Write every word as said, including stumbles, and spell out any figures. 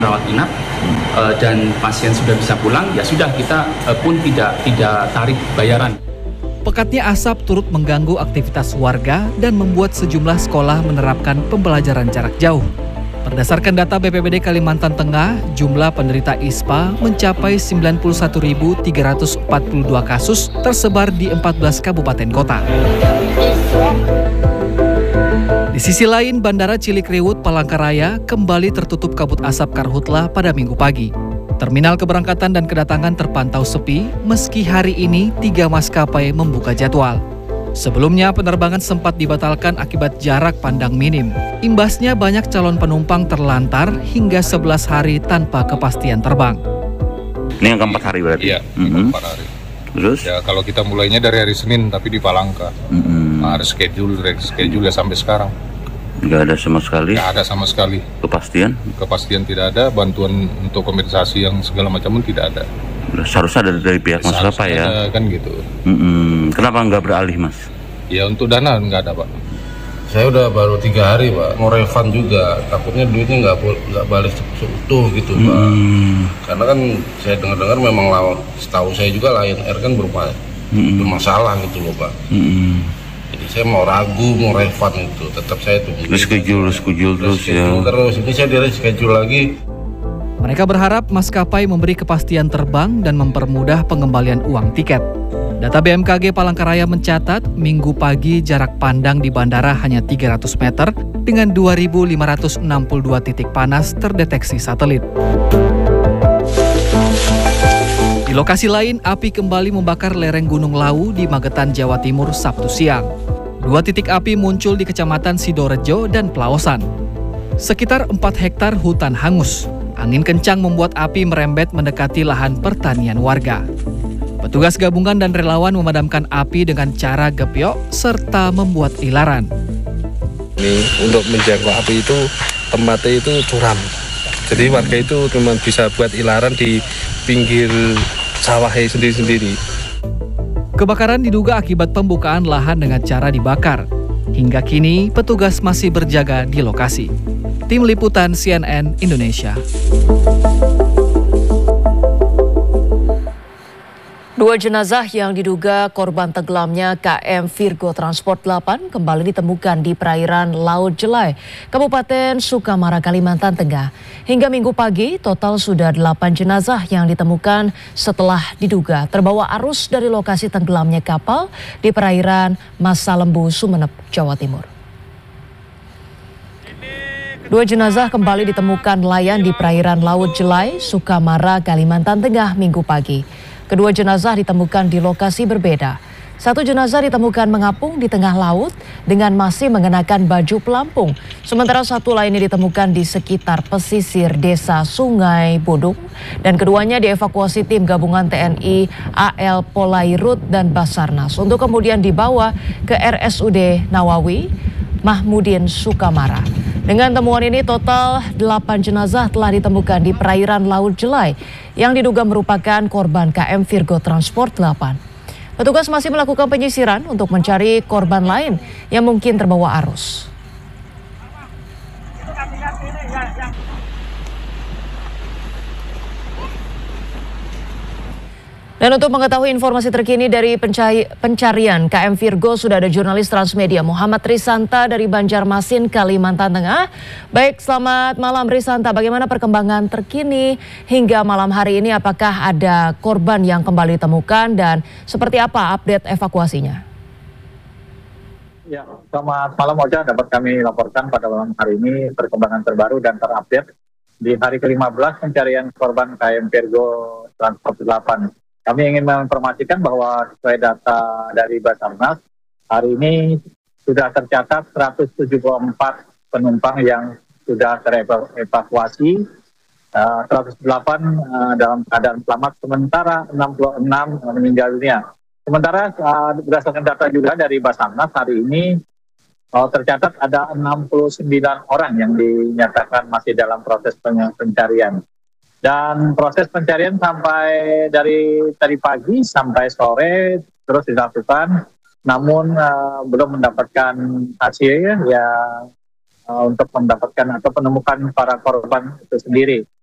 rawat inap uh, dan pasien sudah bisa pulang, ya sudah kita uh, pun tidak tidak tarik bayaran. Pekatnya asap turut mengganggu aktivitas warga dan membuat sejumlah sekolah menerapkan pembelajaran jarak jauh. Berdasarkan data B P B D Kalimantan Tengah, jumlah penderita I S P A mencapai sembilan puluh satu ribu tiga ratus empat puluh dua kasus tersebar di empat belas kabupaten kota. Di sisi lain, Bandara Cilikriwut, Palangkaraya kembali tertutup kabut asap karhutlah pada Minggu pagi. Terminal keberangkatan dan kedatangan terpantau sepi, meski hari ini tiga maskapai membuka jadwal. Sebelumnya, penerbangan sempat dibatalkan akibat jarak pandang minim. Imbasnya banyak calon penumpang terlantar hingga sebelas hari tanpa kepastian terbang. Ini yang keempat hari berarti? Iya, mm-hmm. keempat hari. Terus? Ya, kalau kita mulainya dari hari Senin, tapi di Palangka. Mm-hmm. Nah, ada schedule, schedule sampai sekarang. Nggak ada sama sekali? Nggak ada sama sekali. Kepastian? Kepastian tidak ada, bantuan untuk kompensasi yang segala macam pun tidak ada. Seharusnya ada dari pihak maskapai ya? Ada, kan gitu. Mm-hmm. Kenapa nggak beralih, Mas? Ya untuk dana nggak ada, Pak. Saya udah baru tiga hari, Pak. Mau refund juga, takutnya duitnya nggak nggak balik seutuh gitu, Pak. Hmm. Karena kan saya dengar-dengar memang lawan, setahu saya juga Lion Air kan berupa hmm. bermasalah gitu loh, Pak. Hmm. Jadi saya mau ragu, mau refund itu, tetap saya tunggu. Reschedule, reschedule terus ya. Terus ini saya di reschedule lagi. Mereka berharap maskapai memberi kepastian terbang dan mempermudah pengembalian uang tiket. Data B M K G Palangkaraya mencatat, Minggu pagi jarak pandang di bandara hanya tiga ratus meter dengan dua ribu lima ratus enam puluh dua titik panas terdeteksi satelit. Di lokasi lain, api kembali membakar lereng Gunung Lawu di Magetan, Jawa Timur, Sabtu siang. Dua titik api muncul di Kecamatan Sidorejo dan Pelawasan. Sekitar empat hektar hutan hangus. Angin kencang membuat api merembet mendekati lahan pertanian warga. Petugas gabungan dan relawan memadamkan api dengan cara gebyok serta membuat ilaran. Ini untuk menjangkau api itu tempatnya itu curam. Jadi warga itu cuma bisa buat ilaran di pinggir sawah sendiri-sendiri. Kebakaran diduga akibat pembukaan lahan dengan cara dibakar. Hingga kini petugas masih berjaga di lokasi. Tim Liputan C N N Indonesia. Dua jenazah yang diduga korban tenggelamnya K M Virgo Transport delapan kembali ditemukan di perairan Laut Jelai, Kabupaten Sukamara, Kalimantan Tengah. Hingga Minggu pagi, total sudah delapan jenazah yang ditemukan setelah diduga terbawa arus dari lokasi tenggelamnya kapal di perairan Masalembu, Sumeneb, Jawa Timur. Dua jenazah kembali ditemukan nelayan di perairan Laut Jelai, Sukamara, Kalimantan Tengah Minggu pagi. Kedua jenazah ditemukan di lokasi berbeda. Satu jenazah ditemukan mengapung di tengah laut dengan masih mengenakan baju pelampung. Sementara satu lainnya ditemukan di sekitar pesisir desa Sungai Budung. Dan keduanya dievakuasi tim gabungan T N I, A L Polairut dan Basarnas untuk kemudian dibawa ke R S U D Nawawi Mahmudin Sukamara. Dengan temuan ini total delapan jenazah telah ditemukan di perairan Laut Jelai yang diduga merupakan korban K M Virgo Transport delapan. Petugas masih melakukan penyisiran untuk mencari korban lain yang mungkin terbawa arus. Dan untuk mengetahui informasi terkini dari pencari, pencarian K M Virgo sudah ada jurnalis Transmedia Muhammad Risanta dari Banjarmasin, Kalimantan Tengah. Baik, selamat malam Risanta. Bagaimana perkembangan terkini hingga malam hari ini? Apakah ada korban yang kembali ditemukan dan seperti apa update evakuasinya? Ya, selamat malam Oja. Dapat kami laporkan pada malam hari ini perkembangan terbaru dan terupdate di hari ke lima belas pencarian korban K M Virgo Transport delapan. Kami ingin menginformasikan bahwa sesuai data dari Basarnas, hari ini sudah tercatat seratus tujuh puluh empat penumpang yang sudah terevakuasi, uh, seratus delapan uh, dalam keadaan selamat, sementara enam puluh enam meninggal dunia. Sementara uh, berdasarkan data juga dari Basarnas, hari ini uh, tercatat ada enam puluh sembilan orang yang dinyatakan masih dalam proses pencarian. Dan proses pencarian sampai dari tadi pagi sampai sore terus dilakukan, namun uh, belum mendapatkan hasil ya uh, untuk mendapatkan atau menemukan para korban itu sendiri.